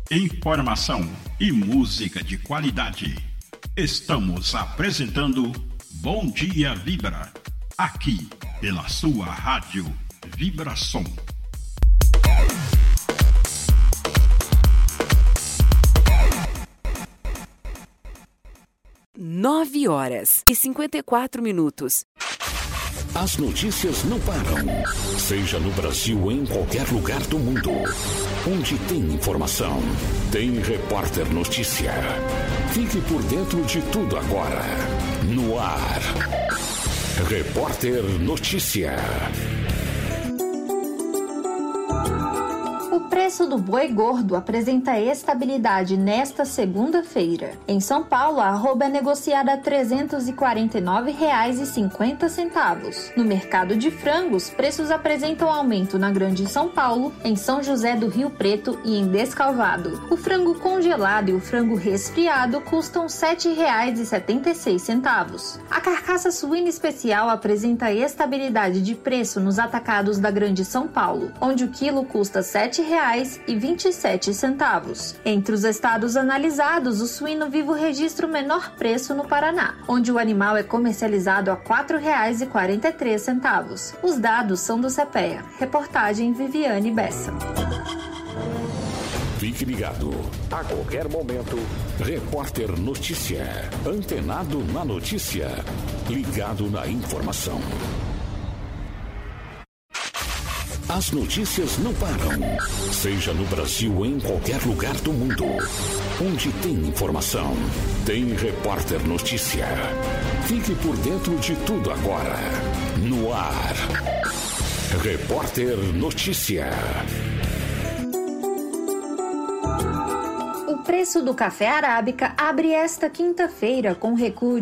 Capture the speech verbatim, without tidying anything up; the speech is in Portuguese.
Informação e música de qualidade. Estamos apresentando Bom Dia Vibra, aqui pela sua rádio Vibração. Nove horas e cinquenta e quatro minutos. As notícias não param, seja no Brasil ou em qualquer lugar do mundo. Onde tem informação, tem Repórter Notícia. Fique por dentro de tudo agora. No ar, Repórter Notícia. O preço do boi gordo apresenta estabilidade nesta segunda-feira. Em São Paulo, a arroba é negociada a trezentos e quarenta e nove reais e cinquenta centavos. No mercado de frangos, preços apresentam aumento na Grande São Paulo, em São José do Rio Preto e em Descalvado. O frango congelado e o frango resfriado custam sete reais e setenta e seis centavos. A carcaça suína especial apresenta estabilidade de preço nos atacados da Grande São Paulo, onde o quilo custa sete reais e vinte e sete centavos. Entre os estados analisados, o suíno vivo registra o menor preço no Paraná, onde o animal é comercializado a quatro reais e quarenta e três centavos. Os dados são do CEPEA. Reportagem Viviane Bessa. Fique ligado. A qualquer momento, Repórter Notícia. Antenado na notícia. Ligado na informação. As notícias não param, seja no Brasil ou em qualquer lugar do mundo. Onde tem informação, tem Repórter Notícia. Fique por dentro de tudo agora. No ar, Repórter Notícia. O preço do café arábica abre esta quinta-feira com recuo